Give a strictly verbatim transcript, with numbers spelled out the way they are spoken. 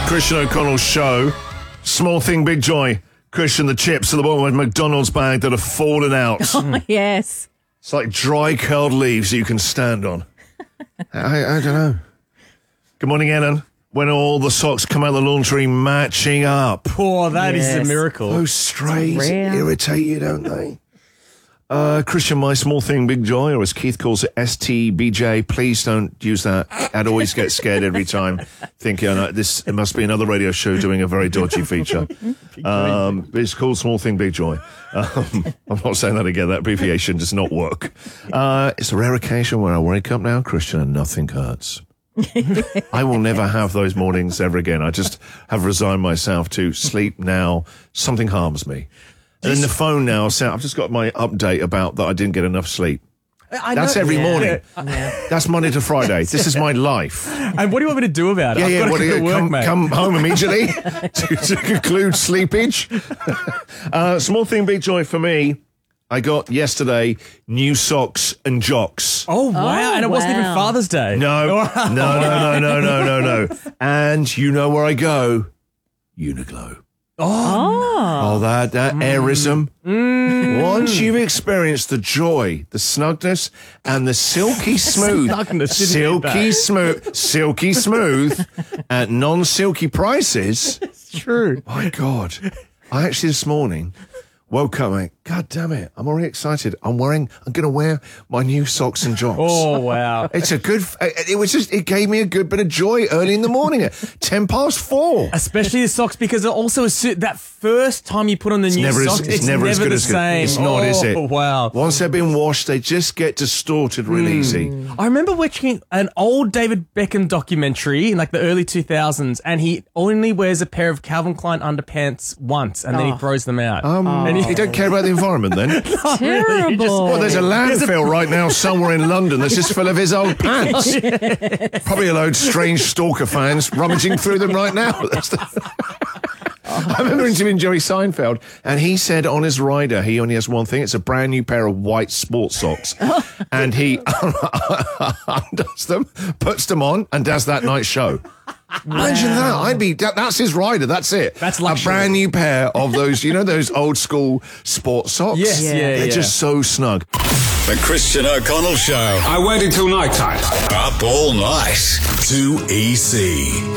Christian O'Connell show. Small thing, big joy. Christian, the chips at the bottom of a McDonald's bag that have fallen out. Oh, yes. It's like dry curled leaves you can stand on. I, I don't know. Good morning, Ellen. When all the socks come out of the laundry matching up. Oh, that Yes. is a miracle. Those strays rare. irritate you, don't they? Uh, Christian, my small thing, big joy, or as Keith calls it, S T B J. Please don't use that. I'd always get scared every time, thinking, oh, no, this it must be another radio show doing a very dodgy feature. Um, it's called Small Thing, Big Joy. Um, I'm not saying that again. That abbreviation does not work. Uh, it's a rare occasion where I wake up now, Christian, and nothing hurts. I will never have those mornings ever again. I just have resigned myself to sleep now. Something harms me. And then the phone now, so I've just got my update about that I didn't get enough sleep. I That's know- every Yeah. morning. Yeah. That's Monday to Friday. This is my life. And what do you want me to do about it? Yeah, I've yeah. got What to do go you to work, come, mate. come home immediately to, to conclude sleepage? uh, small thing, big joy for me. I got yesterday new socks and jocks. Oh, wow. Oh, and it wasn't even wow. Father's Day. No, no, no, no, no, no, no, no. And you know where I go? Uniqlo. Oh. Oh, that, that airism. Mm. Once you've experienced the joy, the snugness, and the silky smooth, Snugness, didn't need silky that. smooth, silky smooth, at non-silky prices. It's true. My God. I actually this morning woke up and went, God damn it, I'm already excited. I'm wearing, I'm going to wear my new socks and jocks. Oh, wow. It's a good, it was just, it gave me a good bit of joy early in the morning at ten past four. Especially the socks, because it also is that first time you put on the new Never socks, as, it's, never, as good the as good. same. It's not, is it? Oh, wow. Once they've been washed, they just get distorted real easy. I remember watching an old David Beckham documentary in like the early two thousands, and he only wears a pair of Calvin Klein underpants once, and then he Oh. throws them out. Um, And he- you don't care about the environment then? Terrible. Well, there's a landfill right now somewhere in London that's just full of his old pants. Probably a load of strange stalker fans rummaging through them right now. That's the... I remember interviewing Jerry Seinfeld, and he said on his rider he only has one thing. It's a brand new pair of white sports socks. And he undoes them, puts them on, and does that night show. Imagine that. I'd be, that, that's his rider. That's it. That's a luxury. brand new pair of those, you know, those old school sports socks? Yes, yeah, They're yeah. just so snug. The Christian O'Connell Show. I waited till night time. Up all night. two E C.